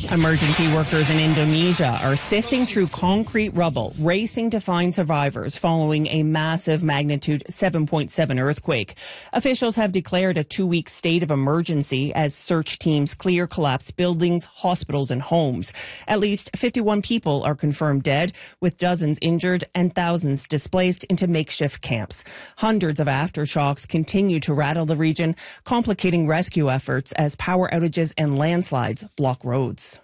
Emergency workers in Indonesia are sifting through concrete rubble, racing to find survivors following a massive magnitude 7.7 earthquake. Officials have declared a 2-week state of emergency as search teams clear collapsed buildings, hospitals, and homes. At least 51 people are confirmed dead, with dozens injured and thousands displaced into makeshift camps. Hundreds of aftershocks continue to rattle the region, complicating rescue efforts as power outages and landslides block roads.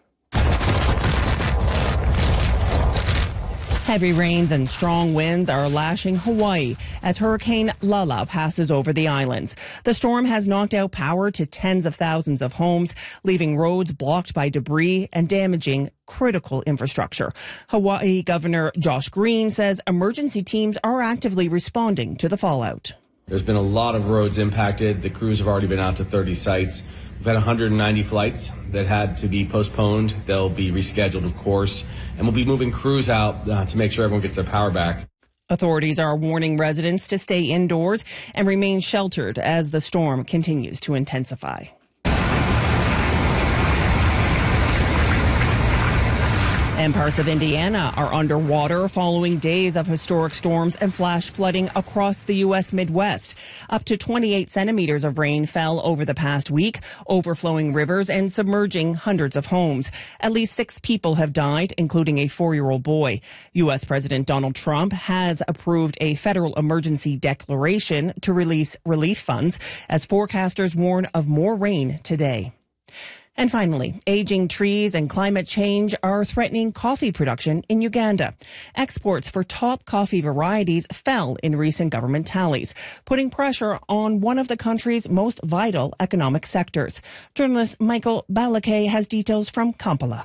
Heavy rains and strong winds are lashing Hawaii as Hurricane Lala passes over the islands. The storm has knocked out power to tens of thousands of homes, leaving roads blocked by debris and damaging critical infrastructure. Hawaii Governor Josh Green says emergency teams are actively responding to the fallout. There's been a lot of roads impacted. The crews have already been out to 30 sites. We've had 190 flights that had to be postponed. They'll be rescheduled, of course, and we'll be moving crews out to make sure everyone gets their power back. Authorities are warning residents to stay indoors and remain sheltered as the storm continues to intensify. And parts of Indiana are underwater following days of historic storms and flash flooding across the U.S. Midwest. Up to 28 centimeters of rain fell over the past week, overflowing rivers and submerging hundreds of homes. At least 6 people have died, including a 4-year-old boy. U.S. President Donald Trump has approved a federal emergency declaration to release relief funds as forecasters warn of more rain today. And finally, aging trees and climate change are threatening coffee production in Uganda. Exports for top coffee varieties fell in recent government tallies, putting pressure on one of the country's most vital economic sectors. Journalist Michael Balake has details from Kampala.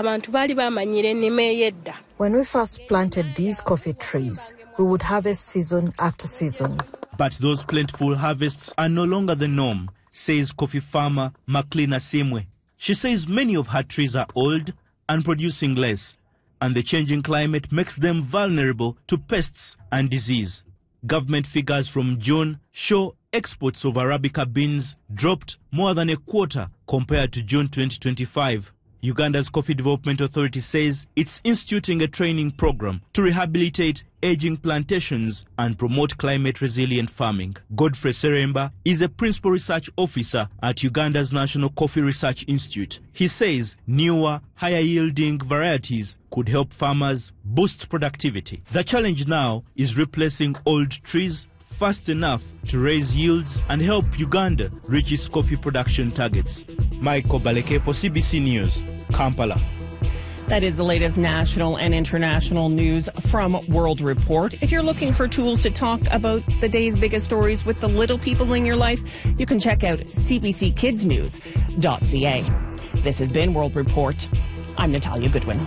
When we first planted these coffee trees, we would harvest season after season. But those plentiful harvests are no longer the norm, says coffee farmer Maclean Asimwe. She says many of her trees are old and producing less, and the changing climate makes them vulnerable to pests and disease. Government figures from June show exports of Arabica beans dropped more than a quarter compared to June 2025. Uganda's Coffee Development Authority says it's instituting a training program to rehabilitate aging plantations and promote climate-resilient farming. Godfrey Seremba is a principal research officer at Uganda's National Coffee Research Institute. He says newer, higher-yielding varieties could help farmers boost productivity. The challenge now is replacing old trees fast enough to raise yields and help Uganda reach its coffee production targets. Michael Baleke for CBC News, Kampala. That is the latest national and international news from World Report. If you're looking for tools to talk about the day's biggest stories with the little people in your life, you can check out cbckidsnews.ca. This has been World Report. I'm Natalia Goodwin.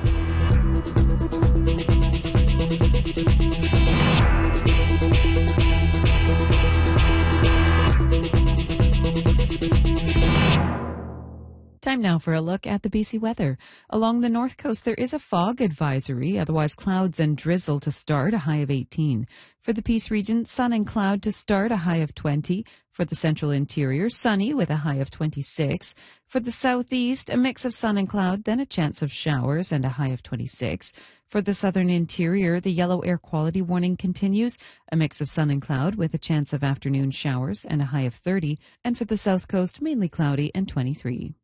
Time now for a look at the BC weather. Along the north coast, there is a fog advisory, otherwise clouds and drizzle to start, a high of 18. For the Peace region, sun and cloud to start, a high of 20. For the central interior, sunny with a high of 26. For the southeast, a mix of sun and cloud, then a chance of showers and a high of 26. For the southern interior, the yellow air quality warning continues, a mix of sun and cloud with a chance of afternoon showers and a high of 30. And for the south coast, mainly cloudy and 23.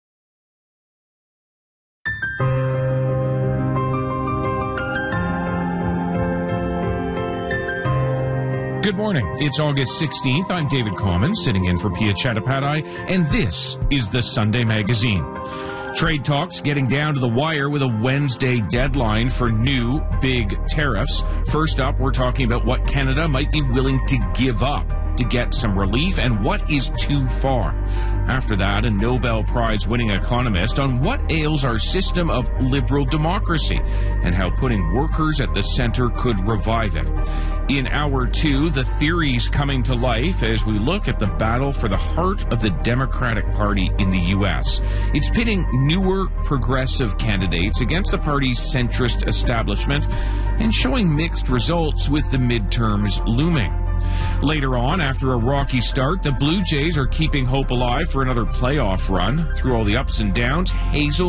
Good morning. It's August 16th. I'm David Commons, sitting in for Pia Chattopadhyay, and this is the Sunday Magazine. Trade talks getting down to the wire with a Wednesday deadline for new big tariffs. First up, we're talking about what Canada might be willing to give up to get some relief and what is too far. After that, a Nobel Prize-winning economist on what ails our system of liberal democracy and how putting workers at the center could revive it. In Hour 2, the theories coming to life as we look at the battle for the heart of the Democratic Party in the U.S. It's pitting newer progressive candidates against the party's centrist establishment and showing mixed results with the midterms looming. Later on, after a rocky start, the Blue Jays are keeping hope alive for another playoff run. Through all the ups and downs, Hazel